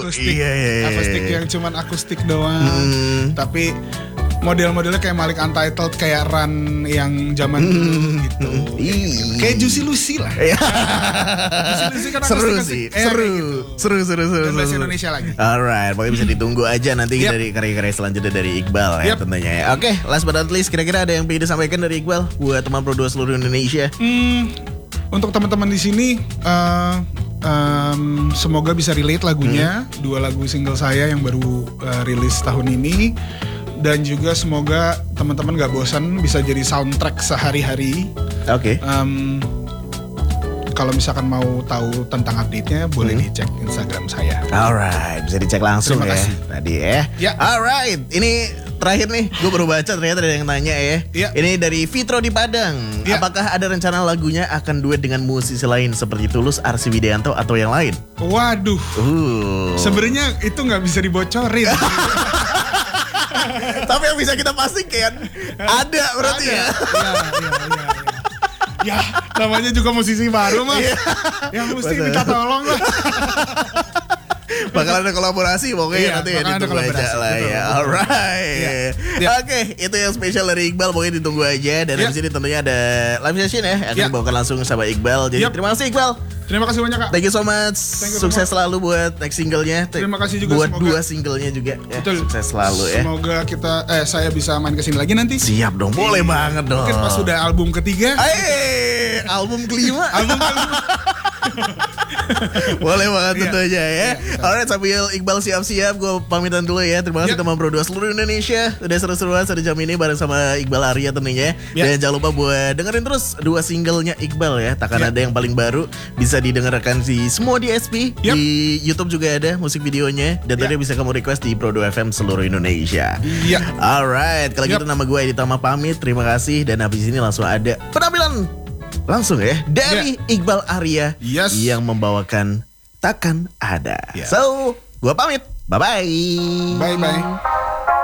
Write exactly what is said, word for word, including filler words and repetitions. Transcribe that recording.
akustik, iya, iya, iya. akustik yang cuman akustik doang. Hmm. Tapi model-modelnya kayak Malik Untitled, kayak Run yang zaman hmm. dulu gitu. Hmm. Kayak Juicy Lucy lah. Juicy Lucy kan seru akustik, sih, eh, seru. Gitu. seru, seru, seru, Dan bahasa seru. Indonesia lagi. Alright, pokoknya bisa ditunggu aja nanti yep. dari karya-karya selanjutnya dari Iqbal ya yep. tentunya ya. Oke, okay, last but not least, kira-kira ada yang pengen disampaikan dari Iqbal buat teman Pro dua seluruh Indonesia? Hmm, untuk teman-teman di sini, uh, um, semoga bisa relate lagunya. Hmm. Dua lagu single saya yang baru uh, rilis tahun ini. Dan juga semoga teman-teman gak bosan, bisa jadi soundtrack sehari-hari. Oke. Okay. Um, Kalau misalkan mau tahu tentang update-nya, boleh hmm. dicek Instagram saya. Alright, bisa dicek langsung Terima ya kasih. tadi ya. Ya. Alright, ini terakhir nih, gue baru baca ternyata ada yang nanya ya. Ya. Ini dari Fitro di Padang. Ya. Apakah ada rencana lagunya akan duet dengan musisi lain seperti Tulus, Arsy Widianto atau yang lain? Waduh. Uh. Sebenarnya itu nggak bisa dibocorin. Tapi yang bisa kita pastikan ada berarti ada. ya. Iya, iya, iya. Ya, namanya juga musisi baru mas. Ya mesti betul. minta tolong lah. Bakal ada kolaborasi pokoknya iya, nanti ya ditunggu aja lah betul, ya. betul. Alright. Iya, iya. Oke, okay, itu yang spesial dari Iqbal, pokoknya ditunggu aja. Dan iya. di sini tentunya ada live session ya, akan iya. dibawakan langsung sama Iqbal. Jadi iya. terima kasih Iqbal. Terima kasih banyak kak. Thank you so much. You Sukses so selalu buat next singlenya. Terima kasih juga buat semoga, dua singlenya juga. Ya. Betul. Sukses selalu ya. Semoga kita eh saya bisa main kesini lagi nanti. Siap dong, boleh Iya. banget dong. Mungkin pas sudah album ketiga. Eh, album kelima. album kelima. Boleh banget tentu aja ya. Iya, Alright, sambil Iqbal siap-siap, gue pamitan dulu ya. Terima kasih yep. teman Pro dua seluruh Indonesia. Udah seru-seruan satu jam ini bareng sama Iqbal Arya tentunya. Yep. Dan jangan lupa buat dengerin terus dua singlenya Iqbal ya. Takkan yep. ada yang paling baru, bisa didengarkan di semua D S P. Yep. Di YouTube juga ada musik videonya. Dan yep. tadi bisa kamu request di Pro dua F M seluruh Indonesia. Iya. Alright, kalau yep. gitu nama gue Editama pamit. Terima kasih. Dan habis ini langsung ada penampilan langsung ya dari yeah. Iqbal Arya yes. yang membawakan Takkan Ada. Yeah. So, gua pamit. Bye bye. Bye bye.